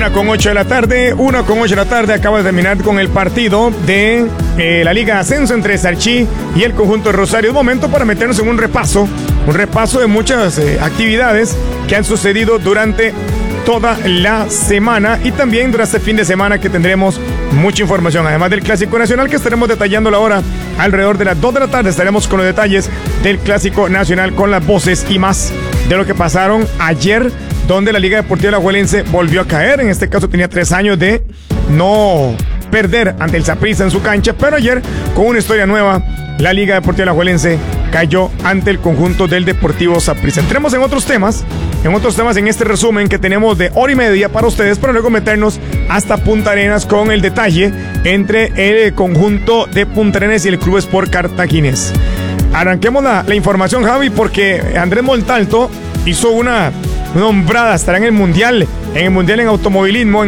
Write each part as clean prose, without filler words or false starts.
1:08 de la tarde, 1:08 de la tarde, acaba de terminar con el partido de la Liga Ascenso entre Sarchí y el conjunto de Rosario. Es momento para meternos en un repaso de muchas actividades que han sucedido durante toda la semana y también durante este fin de semana que tendremos mucha información, además del Clásico Nacional que estaremos detallando la hora alrededor de las 2 de la tarde. Estaremos con los detalles del Clásico Nacional, con las voces y más de lo que pasaron ayer, donde la Liga Deportiva Alajuelense volvió a caer. En este caso tenía 3 años de no perder ante el Saprissa en su cancha, pero ayer, con una historia nueva, la Liga Deportiva Alajuelense cayó ante el conjunto del Deportivo Saprissa. Entremos en otros temas en este resumen que tenemos de hora y media para ustedes, para luego meternos hasta Punta Arenas con el detalle entre el conjunto de Punta Arenas y el Club Sport Cartaginés. Arranquemos la información, Javi, porque Andrés Montalto hizo una hombrada, estará en el Mundial en automovilismo,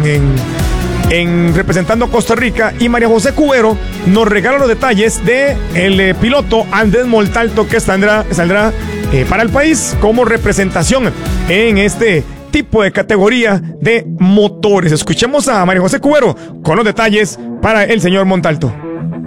representando a Costa Rica, y María José Cubero nos regala los detalles de el piloto Andrés Montalto, que saldrá para el país como representación en este tipo de categoría de motores. Escuchemos a María José Cubero con los detalles para el señor Montalto.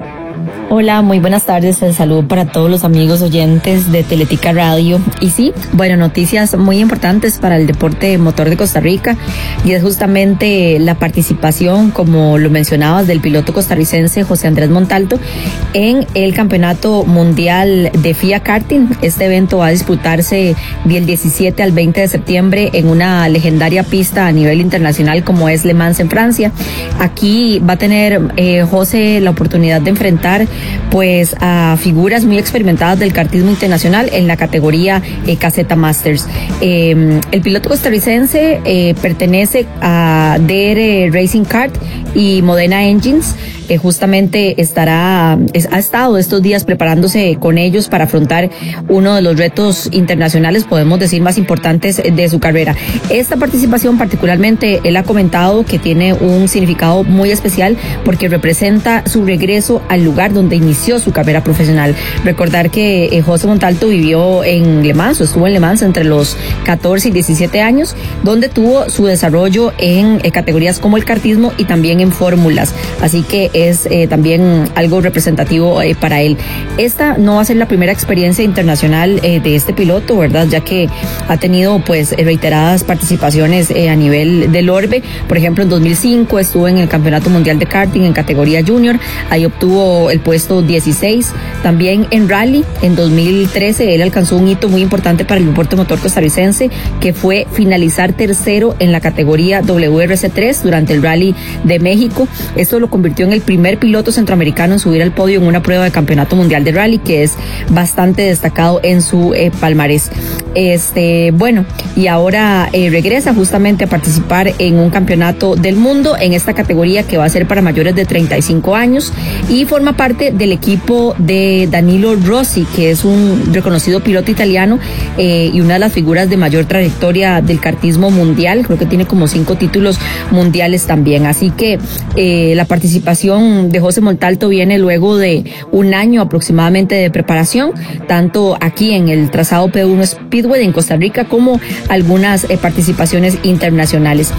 Hola, muy buenas tardes. El saludo para todos los amigos oyentes de Teletica Radio. Y sí, bueno, noticias muy importantes para el deporte motor de Costa Rica, y es justamente la participación, como lo mencionabas, del piloto costarricense José Andrés Montalto en el Campeonato Mundial de FIA Karting. Este evento va a disputarse del 17 al 20 de septiembre en una legendaria pista a nivel internacional como es Le Mans en Francia. Aquí va a tener José la oportunidad de enfrentar pues a figuras muy experimentadas del kartismo internacional en la categoría Caseta Masters. El piloto costarricense pertenece a DR Racing Kart y Modena Engines. Justamente ha estado estos días preparándose con ellos para afrontar uno de los retos internacionales, podemos decir, más importantes de su carrera. Esta participación particularmente, él ha comentado que tiene un significado muy especial porque representa su regreso al lugar donde inició su carrera profesional. Recordar que José Montalto vivió en Le Mans, o estuvo en Le Mans entre los 14 y 17 años, donde tuvo su desarrollo en categorías como el kartismo y también en fórmulas. Así que es también algo representativo para él. Esta no va a ser la primera experiencia internacional de este piloto, ¿verdad? Ya que ha tenido pues reiteradas participaciones a nivel del orbe. Por ejemplo, en 2005 estuvo en el Campeonato Mundial de Karting en categoría junior, ahí obtuvo el puesto 16. También en rally, en 2013, él alcanzó un hito muy importante para el deporte motor costarricense, que fue finalizar tercero en la categoría WRC3 durante el Rally de México. Esto lo convirtió en el primer piloto centroamericano en subir al podio en una prueba de campeonato mundial de rally, que es bastante destacado en su palmarés. Bueno, y ahora regresa justamente a participar en un campeonato del mundo en esta categoría, que va a ser para mayores de 35 años, y forma parte del equipo de Danilo Rossi, que es un reconocido piloto italiano y una de las figuras de mayor trayectoria del kartismo mundial. Creo que tiene como 5 títulos mundiales también. Así que la participación de José Montalto viene luego de un año aproximadamente de preparación, tanto aquí en el trazado P1 Speedway en Costa Rica como algunas participaciones internacionales.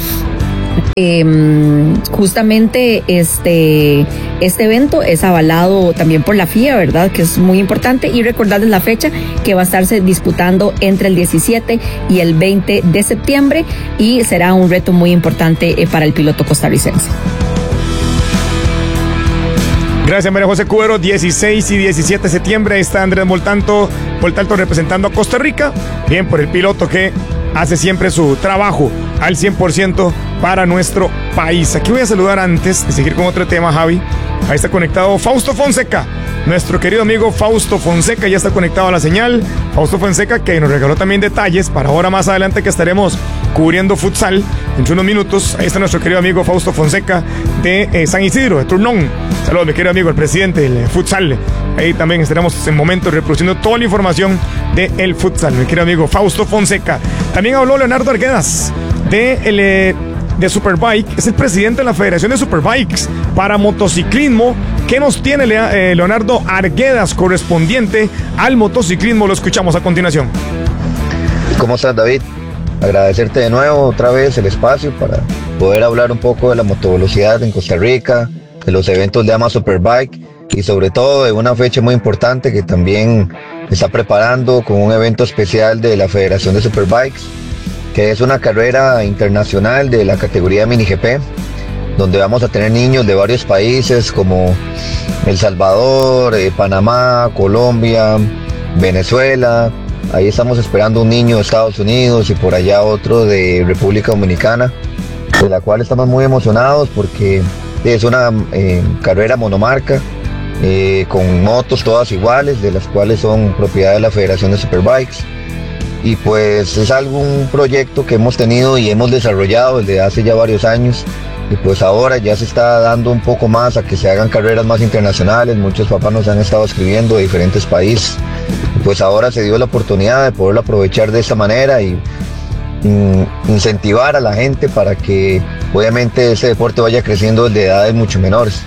Justamente este evento es avalado también por la FIA, ¿verdad? Que es muy importante, y recordarles la fecha, que va a estarse disputando entre el 17 y el 20 de septiembre, y será un reto muy importante para el piloto costarricense. Gracias, María José Cubero. 16 y 17 de septiembre, ahí está Andrés Montalto representando a Costa Rica. Bien por el piloto, que hace siempre su trabajo al 100% para nuestro país. Aquí voy a saludar, antes de seguir con otro tema, Javi. Ahí está conectado Fausto Fonseca. Nuestro querido amigo Fausto Fonseca ya está conectado a la señal. Fausto Fonseca, que nos regaló también detalles para ahora más adelante, que estaremos cubriendo futsal entre unos minutos. Ahí está nuestro querido amigo Fausto Fonseca de San Isidro, de Turnón. Saludos, mi querido amigo, el presidente del futsal. Ahí también estaremos en momentos reproduciendo toda la información del futsal, mi querido amigo Fausto Fonseca. También habló Leonardo Arguedas de Superbike. Es el presidente de la Federación de Superbikes para motociclismo. ¿Qué nos tiene Leonardo Arguedas correspondiente al motociclismo? Lo escuchamos a continuación. ¿Cómo estás, David? agradecerte de nuevo otra vez el espacio para poder hablar un poco de la motovelocidad en Costa Rica, de los eventos de AMA Superbike y sobre todo de una fecha muy importante que también está preparando con un evento especial de la Federación de Superbikes, que es una carrera internacional de la categoría Mini GP, donde vamos a tener niños de varios países como El Salvador, Panamá, Colombia, Venezuela. Ahí estamos esperando un niño de Estados Unidos y por allá otro de República Dominicana, de la cual estamos muy emocionados porque es una carrera monomarca con motos todas iguales, de las cuales son propiedad de la Federación de Superbikes. Y pues es un proyecto que hemos tenido y hemos desarrollado desde hace ya varios años. Y pues ahora ya se está dando un poco más a que se hagan carreras más internacionales. Muchos papás nos han estado escribiendo de diferentes países. Y pues ahora se dio la oportunidad de poderlo aprovechar de esta manera y incentivar a la gente para que obviamente ese deporte vaya creciendo desde edades mucho menores.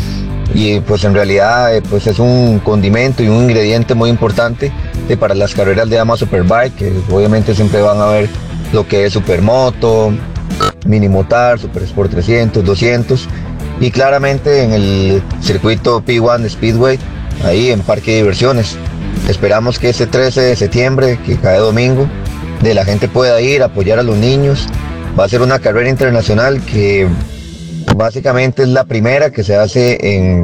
Y pues en realidad pues es un condimento y un ingrediente muy importante para las carreras de AMA Superbike, que obviamente siempre van a ver lo que es Supermoto, Minimotar, Super Sport 300, 200 y claramente en el circuito P1 Speedway, ahí en Parque de Diversiones. Esperamos que este 13 de septiembre, que cae domingo, la gente pueda ir a apoyar a los niños. Va a ser una carrera internacional que básicamente es la primera que se hace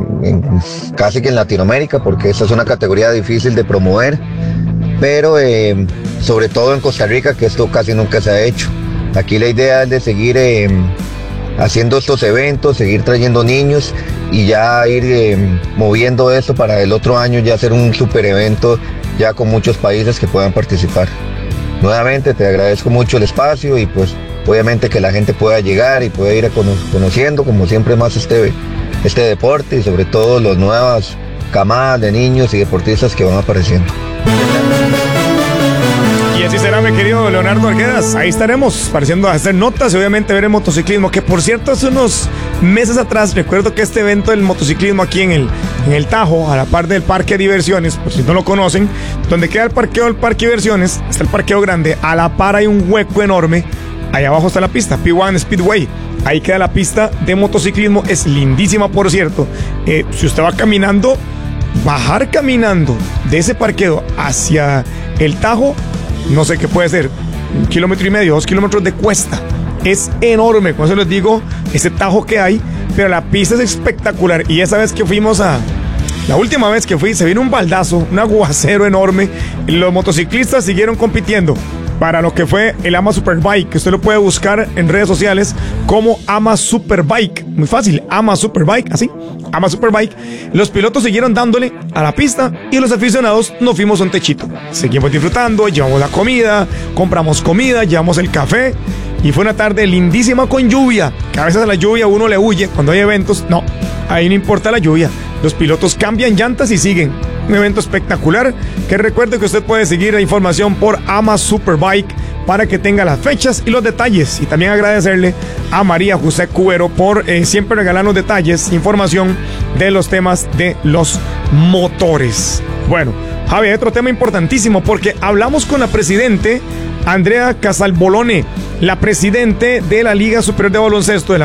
casi que en Latinoamérica, porque esta es una categoría difícil de promover, pero sobre todo en Costa Rica, que esto casi nunca se ha hecho. Aquí la idea es de seguir haciendo estos eventos, seguir trayendo niños y ya ir moviendo esto para el otro año ya hacer un super evento ya con muchos países que puedan participar. Nuevamente te agradezco mucho el espacio y pues obviamente que la gente pueda llegar y pueda ir conociendo como siempre más este deporte y sobre todo las nuevas camadas de niños y deportistas que van apareciendo. Y así será, mi querido Leonardo Arguedas. Ahí estaremos pareciendo a hacer notas y obviamente ver el motociclismo, que por cierto hace unos meses atrás recuerdo que este evento del motociclismo aquí en el Tajo, a la par del Parque de Diversiones, por si no lo conocen, donde queda el parqueo del Parque de Diversiones, está el parqueo grande, a la par hay un hueco enorme, ahí abajo está la pista, P1 Speedway. Ahí queda la pista de motociclismo, es lindísima por cierto. Si usted va caminando, bajar caminando de ese parqueo hacia el Tajo, no sé qué puede ser, 1,5 kilómetros, 2 kilómetros de cuesta. Es enorme, como se les digo, ese Tajo que hay, pero la pista es espectacular. Y esa vez que la última vez que fui, se vino un baldazo, un aguacero enorme. Y los motociclistas siguieron compitiendo para lo que fue el AMA Superbike, que usted lo puede buscar en redes sociales como AMA Superbike. Muy fácil, AMA Superbike, así, AMA Superbike. Los pilotos siguieron dándole a la pista y los aficionados nos fuimos a un techito. Seguimos disfrutando, llevamos la comida, compramos comida, llevamos el café. Y fue una tarde lindísima con lluvia, que a veces a la lluvia uno le huye cuando hay eventos. No, ahí no importa la lluvia. Los pilotos cambian llantas y siguen. Un evento espectacular, que recuerde que usted puede seguir la información por AMA Superbike para que tenga las fechas y los detalles. Y también agradecerle a María José Cubero por siempre regalarnos detalles, información de los temas de los motores. Bueno, Javi, hay otro tema importantísimo porque hablamos con la presidente Andrea Casalbolone, la presidente de la Liga Superior de Baloncesto de la